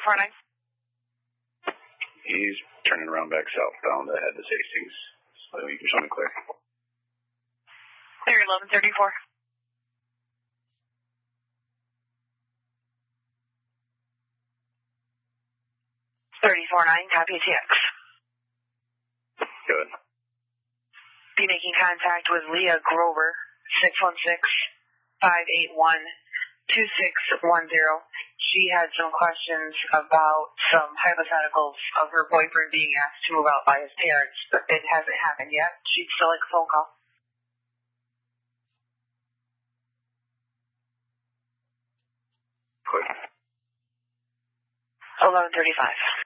349. He's turning around back southbound to head to Hastings. So you can show me clear. Clear 1134. 349, copy TX. Good. Be making contact with Leah Grover, 616-581-2610. She had some questions about some hypotheticals of her boyfriend being asked to move out by his parents, but it hasn't happened yet. She'd still like a phone call. Quick. 1135.